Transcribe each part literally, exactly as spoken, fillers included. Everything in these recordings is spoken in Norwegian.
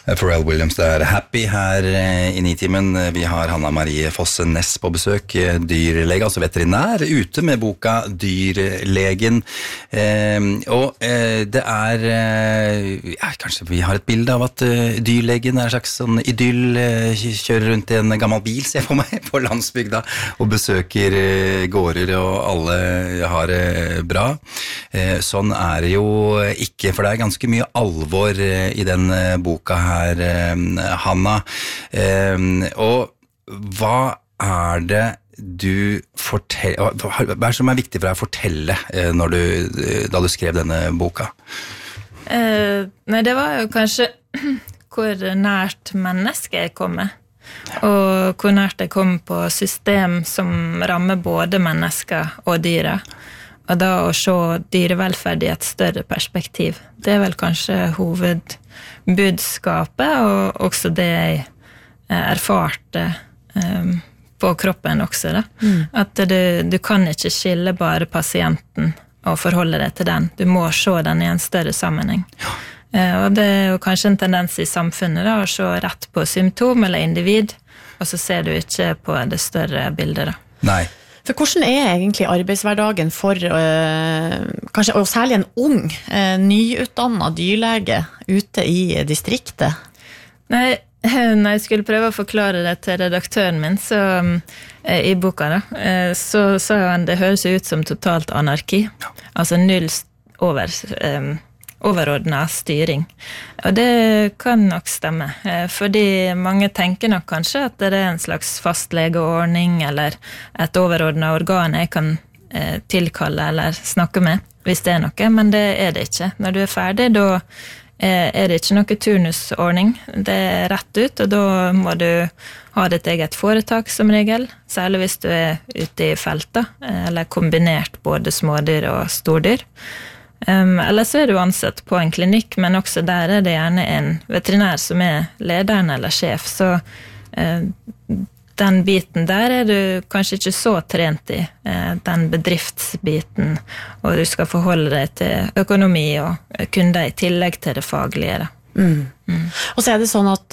Pharrell Williams, det er Happy her i Nitimen. Vi har Hanna Marie Fosse Næss på besøk, dyrlege, altså veterinær, ute med boka Dyrlegen. Eh, og eh, det er, eh, ja, kanskje vi har et bilde av at eh, dyrlegen er en slags sånn idyll, eh, kjører rundt i en gammel bil, ser jeg for meg, på landsbygda, og besøker eh, gårder, og alle har det eh, bra. Eh, sånn er det jo ikke, for det er ganske mye alvor eh, i den eh, boka her, Hanna. Og hva er det du forteller, hva er det som er viktig for deg å fortelle når du, da du skrev denne boka? Eh, nei, det var jo kanskje hvor nært mennesket jeg kom med, og hvor nært jeg kom på system som rammer både mennesker og dyra. Og da å se dyrevelferd i et større perspektiv, det er vel kanskje hovedbudskapet, og også det jeg erfarte um, på kroppen også. Da. Mm. At du, du kan ikke skille bare pasienten og forholde deg til den. Du må se den i en større sammenheng. Ja. Uh, og det er jo kanskje en tendens i samfunnet da, å se rett på symptom eller individ, og så ser du ikke på det større bildet. Da. Nei. For hvordan er egentlig arbeidshverdagen for, øh, kanskje, og særlig en ung, øh, nyutdannet dyrlege ute i distriktet? Nei, når jeg skulle prøve å forklare det til redaktøren min, så, øh, i boka da, øh, så sa han det høres ut som totalt anarki, altså null over... Øh, overordnet styring. Og det kan nok stemme, fordi mange tenker nok kanskje at det er en slags fastlegeordning eller et overordnet organ jeg kan eh, tilkalle eller snakke med, hvis det er noe, men det er det ikke. Når du er ferdig, da eh, er det ikke noe turnusordning. Det er rett ut, og da må du ha ditt eget foretak som regel, særlig hvis du er ute i feltet, eller kombinert både smådyr og stordyr. Um, eller så er du ansatt på en klinikk, men også der er det gjerne en veterinær som er lederen eller sjef, så uh, den biten der er du kanskje ikke så trent i, uh, den bedriftsbiten, og du skal forholde deg til økonomi og kunder i tillegg til det faglige. Da. Mm. Mm. Og så er det sånn at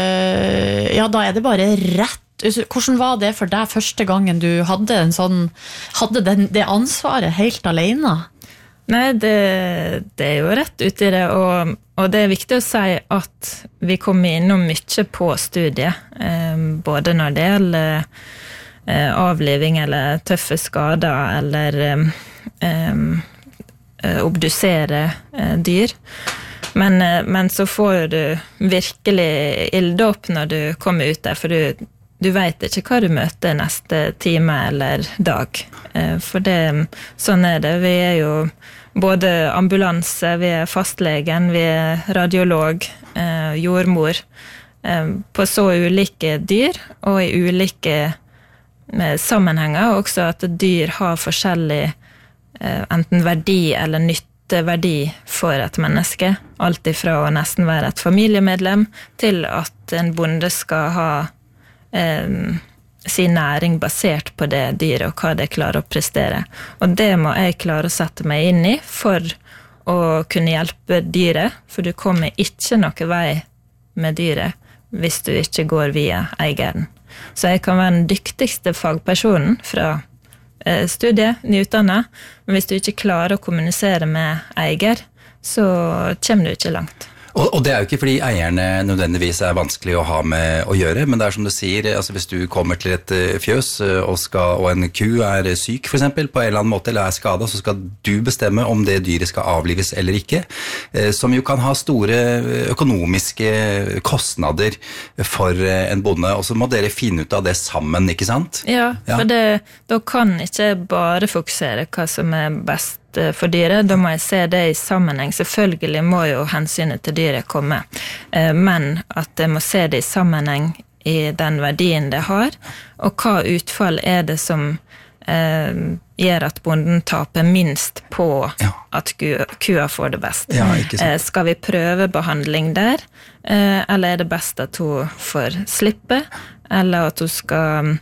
uh, ja, da er det bare rett. Hvordan var det for deg første gangen du hadde, en sånn, hadde den, det ansvaret helt alene? Nei, det, det er jo rett ut i det, og, og det er viktig å si at vi kommer innom mye på studiet, eh, både når det gjelder eh, avliving eller tøffe skader, eller eh, eh, obdusere eh, dyr. Men, eh, men så får du virkelig ilde opp når du kommer ut der, for du, du vet ikke hva du møter neste time eller dag. Eh, for det, sånn er det. Vi er jo både ambulanse, vi er fastlegen, vi er radiolog, eh, jordmor, eh, på så ulike dyr, og i ulike eh, sammenhenger, også at dyr har forskjellig eh, enten verdi eller nytteverdi for et menneske, alt ifra å nesten være et familiemedlem, til at en bonde skal ha eh, sin næring basert på det dyret og hva det klarer å prestere. Og det må jeg klare å sette meg inn i for å kunne hjelpe dyret, for du kommer ikke noe vei med dyret hvis du ikke går via eieren. Så jeg kan være den dyktigste fagpersonen fra eh, studiet, nyutdannet, men hvis du ikke klarer å kommunisere med eier, så kommer du ikke langt. Og, og det er jo ikke fordi eierne nødvendigvis er vanskelig å ha med å gjøre, men det er som du sier, altså hvis du kommer til et fjøs og, skal, og en ku er syk for eksempel, på en eller annen måte, eller er skadet, så skal du bestemme om det dyret skal avlives eller ikke, som jo kan ha store økonomiske kostnader for en bonde, og så må dere finne ut av det sammen, ikke sant? Ja, for det, da kan ikke bare fokusere hva som er best for dyret, da må jeg se det i sammenheng. Selvfølgelig må jo hensynet til dyret komme, men at jeg må se det i sammenheng i den verdien det har, og hva utfall er det som eh, gjør at bonden taper minst på ja. At kua får det best. Ja, eh, skal vi prøve behandling der, eh, eller er det best at hun får slippe, eller at hun skal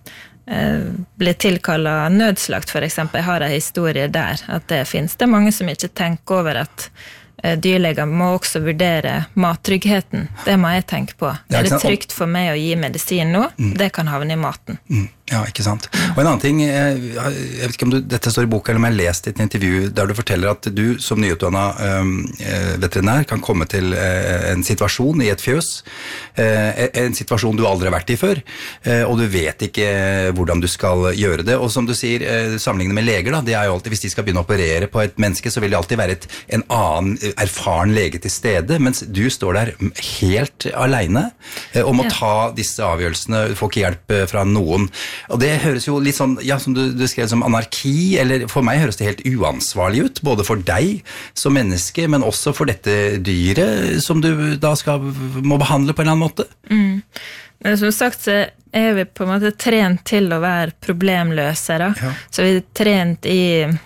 blir tilkallet nødslakt, for eksempel. Jeg har en historie der, at det finnes det mange som ikke tenker over at dyrleger må også vurdere mattryggheten. Det må jeg tenke på. Ja, er det trygt for meg å gi medisin nå? Mm. Det kan havne i maten. Mm. Ja, ikke sant. Og en annen ting, jeg vet ikke om du, dette står i boka, eller om jeg har lest i et intervju der du forteller at du som nyutdannet um, veterinær kan komme til uh, en situasjon i et fjøs, uh, en situasjon du aldri har vært i før, uh, og du vet ikke hvordan du skal gjøre det. Og som du sier, uh, sammenlignet med leger, da, det er jo alltid, hvis de skal begynne å operere på et menneske, så vil det alltid være et, en annen erfaren lege til stede, mens du står der helt alene uh, og må ja. ta disse avgjørelsene, du får ikke hjelp uh, fra noen. Og det høres jo litt sånn, ja, som du, du skrev som anarki, eller for meg høres det helt uansvarlig ut, både for deg som menneske, men også for dette dyret som du da skal, må behandle på en eller annen måte. Mm. Men som sagt så er vi på en måte trent til å være problemløsere, ja. Så vi er trent i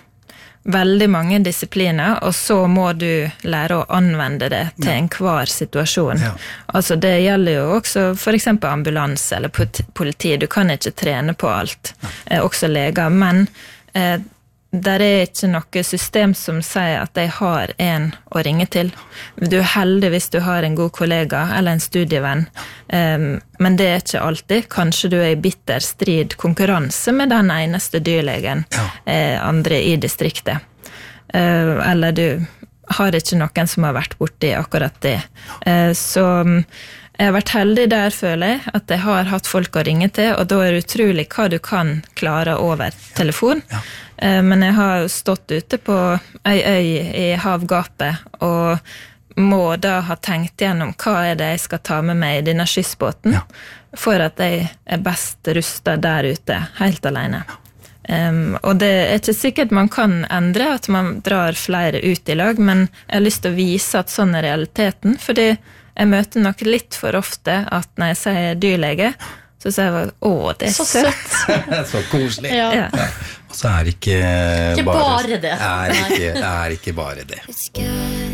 veldig mange disipliner, og så må du lære å anvende det til ja. enhver situasjon. Ja. Altså det gjelder jo også for eksempel ambulanse eller politi. Du kan ikke trene på alt, ja. eh, også leger, men eh, der er ikke noe system som sier at de har en å ringe til. Du er heldig hvis du har en god kollega eller en studievenn, um, men det er ikke alltid. Kanskje du er i bitter strid konkurranse med den eneste dyrlegen ja. eh, andre i distriktet. Uh, eller du har ikke noen som har vært borti akkurat det. Uh, så jeg har vært heldig der, føler jeg, at jeg har hatt folk å ringe til, og da er det utrolig hva du kan klare over telefon. Ja. Ja. Men jeg har jo stått ute på ei øy i havgapet, og må da ha tenkt gjennom hva er det jeg skal ta med meg i denne skyssbåten, ja. for at jeg er best rustet der ute, helt alene. Ja. Um, og det er ikke sikkert man kan endre at man drar flere ut i lag, men jeg har lyst til å vise at sånn er realiteten, fordi jeg møter nok litt for ofte at når jeg sier dyrlege, så sier jeg, å, det er så søtt. Så koselig. Ja. Ja. Ja. Og så er det ikke, ikke bare, bare det. Er ikke, er ikke bare det.